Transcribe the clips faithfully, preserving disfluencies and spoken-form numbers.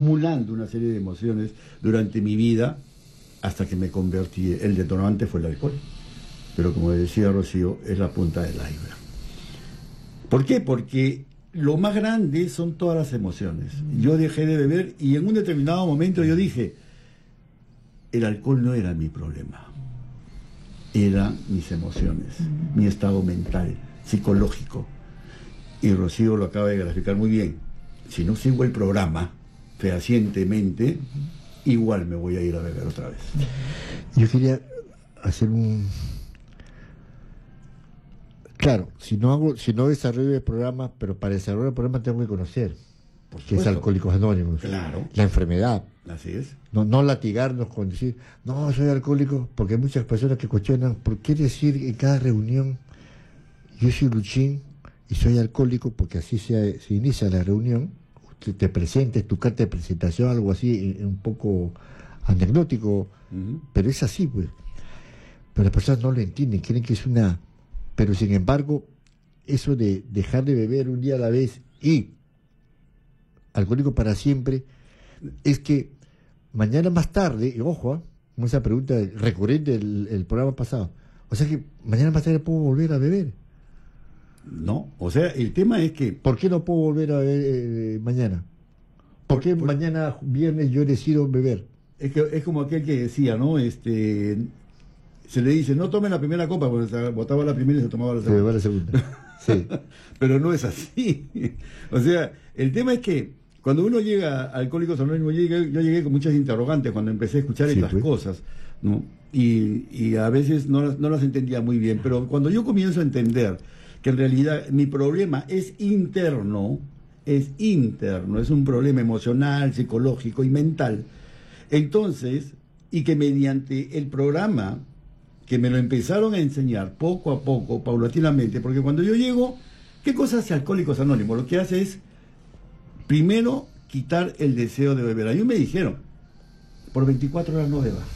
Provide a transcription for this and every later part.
acumulando una serie de emociones durante mi vida hasta que me convertí. El detonante fue el alcohol. Pero como decía Rocío, es la punta del iceberg. ¿Por qué? Porque lo más grande son todas las emociones. Yo dejé de beber y en un determinado momento yo dije, el alcohol no era mi problema, eran mis emociones, mi estado mental, psicológico. Y Rocío lo acaba de graficar muy bien. Si no sigo el programa fehacientemente, igual me voy a ir a beber otra vez. Yo quería hacer un... Claro, si no hago, si no desarrollo el programa, pero para desarrollar el programa tengo que conocer, porque es Alcohólicos Anónimos. Claro. La enfermedad. Así es. No, no latigarnos con decir, no, soy alcohólico, porque hay muchas personas que cuestionan, ¿por qué decir en cada reunión, yo soy Luchín y soy alcohólico? Porque así se, se inicia la reunión, te, te presentes, tu carta de presentación, algo así, un poco anecdótico, uh-huh. Pero es así, pues. Pero las personas no lo entienden, creen que es una... Pero sin embargo, eso de dejar de beber un día a la vez y alcohólico para siempre, es que mañana más tarde, y ojo, ¿eh? Como esa pregunta recurrente del el programa pasado, o sea que mañana más tarde puedo volver a beber. No, o sea, el tema es que... ¿Por qué no puedo volver a beber eh, mañana? ¿Por qué por, mañana viernes yo decido beber? Es que es como aquel que decía, ¿no? Este... Se le dice, no tome la primera copa, porque se botaba la primera y se tomaba la segunda. Se la segunda. Sí. Pero no es así. O sea, el tema es que cuando uno llega a Alcohólicos Anónimos, yo llegué, yo llegué con muchas interrogantes cuando empecé a escuchar sí, estas pues. cosas, ¿no? Y, y a veces no las, no las entendía muy bien. Pero cuando yo comienzo a entender que en realidad mi problema es interno, es interno, es un problema emocional, psicológico y mental, entonces, y que mediante el programa que me lo empezaron a enseñar poco a poco, paulatinamente, porque cuando yo llego, ¿qué cosa hace Alcohólicos Anónimos? Lo que hace es, primero, quitar el deseo de beber. A mí me dijeron, por veinticuatro horas no bebas.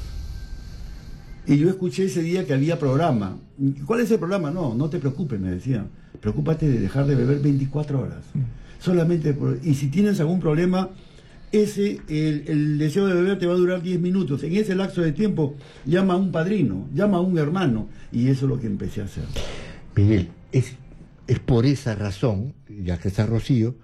Y yo escuché ese día que había programa. ¿Cuál es el programa? No, no te preocupes, me decían. Preocúpate de dejar de beber veinticuatro horas. Solamente por... Y si tienes algún problema... Ese, el, el deseo de beber te va a durar diez minutos. En ese lapso de tiempo, llama a un padrino, llama a un hermano. Y eso es lo que empecé a hacer. Miguel, es, es por esa razón, ya que está Rocío,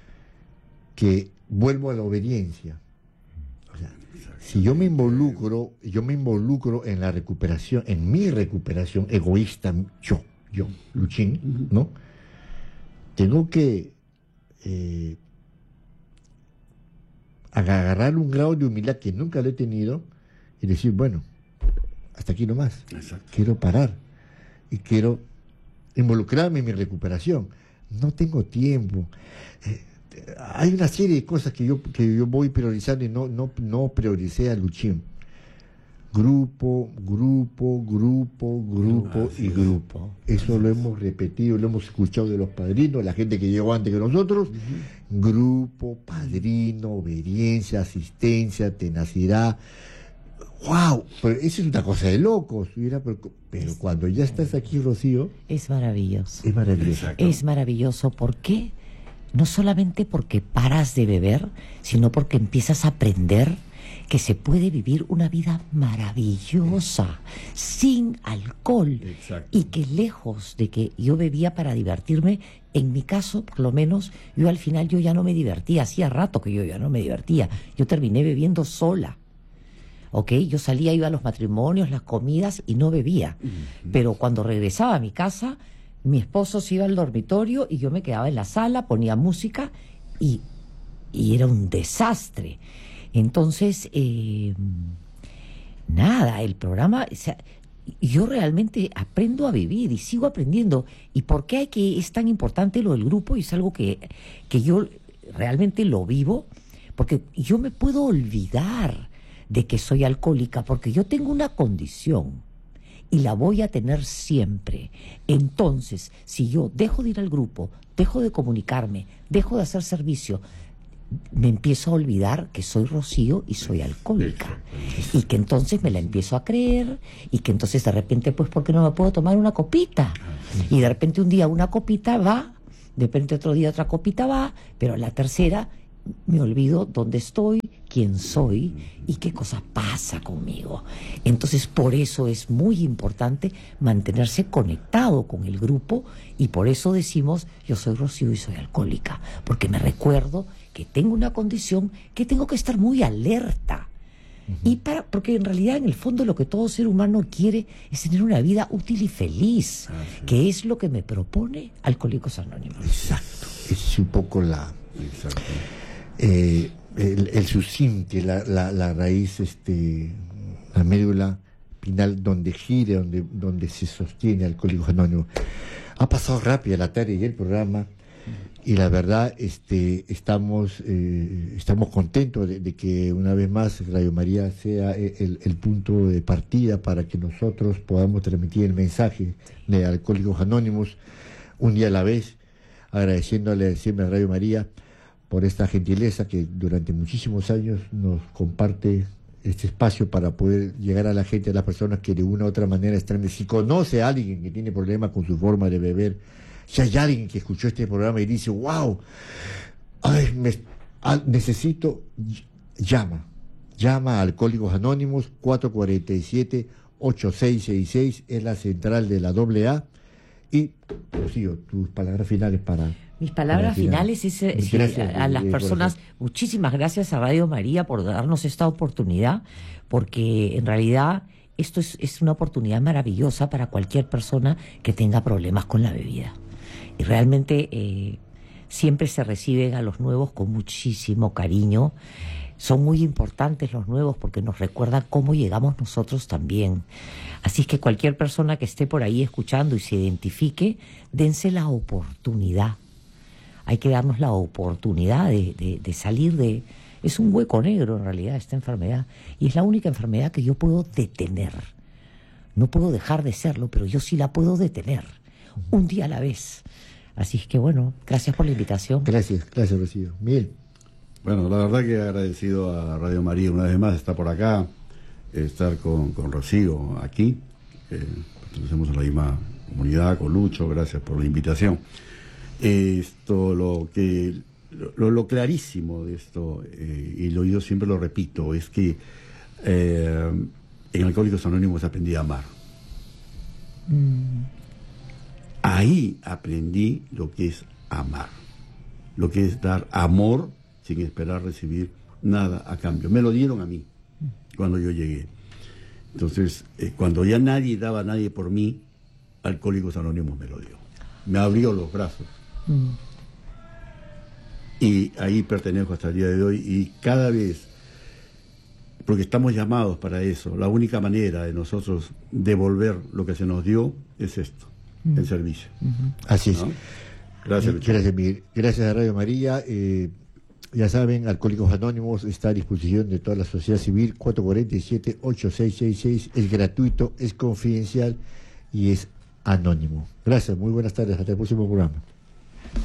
que vuelvo a la obediencia. O sea, si yo me involucro, yo me involucro en la recuperación, en mi recuperación egoísta, yo, yo, Luchín, ¿no? Tengo que... Eh, agarrar un grado de humildad que nunca lo he tenido y decir, bueno, hasta aquí nomás. Exacto. Quiero parar y quiero involucrarme en mi recuperación. No tengo tiempo. Eh, hay una serie de cosas que yo que yo voy priorizando y no no no prioricé a Luchín. Grupo, grupo, grupo, grupo y grupo. Eso lo hemos repetido, lo hemos escuchado de los padrinos, la gente que llegó antes que nosotros. Uh-huh. Grupo, padrino, obediencia, asistencia, tenacidad. ¡Wow! Pero eso es una cosa de locos. Mira, pero, pero cuando ya estás aquí, Rocío... Es maravilloso. Es maravilloso. Exacto. Es maravilloso. ¿Por qué? No solamente porque paras de beber, sino porque empiezas a aprender que se puede vivir una vida maravillosa, sin alcohol. Exacto. Y que lejos de que yo bebía para divertirme, en mi caso, por lo menos, yo al final yo ya no me divertía. Hacía rato que yo ya no me divertía. Yo terminé bebiendo sola. ¿Ok? Yo salía, iba a los matrimonios, las comidas y no bebía. Uh-huh. Pero cuando regresaba a mi casa, mi esposo se iba al dormitorio y yo me quedaba en la sala, ponía música y, y era un desastre. Entonces, eh, nada, el programa, o sea, yo realmente aprendo a vivir y sigo aprendiendo. ¿Y por qué hay que es tan importante lo del grupo? Y es algo que, que yo realmente lo vivo, porque yo me puedo olvidar de que soy alcohólica, porque yo tengo una condición y la voy a tener siempre. Entonces, si yo dejo de ir al grupo, dejo de comunicarme, dejo de hacer servicio, me empiezo a olvidar que soy Rocío y soy alcohólica. Y que entonces me la empiezo a creer, y que entonces de repente, pues, ¿por qué no me puedo tomar una copita? Y de repente un día una copita va, de repente otro día otra copita va, pero a la tercera me olvido dónde estoy, quién soy y qué cosa pasa conmigo. Entonces, por eso es muy importante mantenerse conectado con el grupo, y por eso decimos, yo soy Rocío y soy alcohólica, porque me recuerdo que tengo una condición que tengo que estar muy alerta. Y para, porque en realidad, en el fondo, lo que todo ser humano quiere es tener una vida útil y feliz, ah, sí. que es lo que me propone Alcohólicos Anónimos. Exacto, es un poco la eh, el, el subsinte, la, la, la raíz, este, la médula espinal donde gire, donde, donde se sostiene Alcohólicos Anónimos. Ha pasado rápido la tarde y el programa. Y la verdad, este, estamos, eh, estamos contentos de, de que una vez más Radio María sea el, el punto de partida para que nosotros podamos transmitir el mensaje de Alcohólicos Anónimos un día a la vez, agradeciéndole siempre a Radio María por esta gentileza que durante muchísimos años nos comparte este espacio para poder llegar a la gente, a las personas que de una u otra manera están. Si conoce a alguien que tiene problemas con su forma de beber, si hay alguien que escuchó este programa y dice, wow, ay, me, a, necesito, llama, llama a Alcohólicos Anónimos, cuatro cuatro siete, ocho seis seis seis, es la central de la doble A. Y, Rocío, tus palabras finales para... Mis palabras para finales es, es gracias, a, a las personas, muchísimas gracias a Radio María por darnos esta oportunidad, porque en realidad esto es, es una oportunidad maravillosa para cualquier persona que tenga problemas con la bebida. Y realmente eh, siempre se reciben a los nuevos con muchísimo cariño. Son muy importantes los nuevos porque nos recuerdan cómo llegamos nosotros también. Así que cualquier persona que esté por ahí escuchando y se identifique, dense la oportunidad. Hay que darnos la oportunidad de, de, de salir de... Es un hueco negro en realidad esta enfermedad, y es la única enfermedad que yo puedo detener. No puedo dejar de serlo, pero yo sí la puedo detener, un día a la vez. Así es que bueno, gracias por la invitación. Gracias, gracias Rocío. Miguel. Bueno, la verdad que agradecido a Radio María una vez más estar por acá, estar con, con Rocío aquí. Eh, pertenecemos a la misma comunidad, con Lucho, gracias por la invitación. Esto, lo que lo, lo clarísimo de esto, eh, y lo, yo siempre lo repito, es que eh, en Alcohólicos Anónimos aprendí a amar. Mm. Ahí aprendí lo que es amar, lo que es dar amor sin esperar recibir nada a cambio. Me lo dieron a mí cuando yo llegué. Entonces, eh, cuando ya nadie daba a nadie por mí, Alcohólicos Anónimos me lo dio. Me abrió los brazos. Mm. Y ahí pertenezco hasta el día de hoy, y cada vez, porque estamos llamados para eso, la única manera de nosotros devolver lo que se nos dio es esto. Mm. El servicio. Uh-huh. Así es. ¿No? Gracias, gracias, Miguel. Gracias a Radio María. Eh, ya saben, Alcohólicos Anónimos está a disposición de toda la sociedad civil. Cuatro cuatro siete, ocho seis seis seis. Es gratuito, es confidencial y es anónimo. Gracias, muy buenas tardes. Hasta el próximo programa.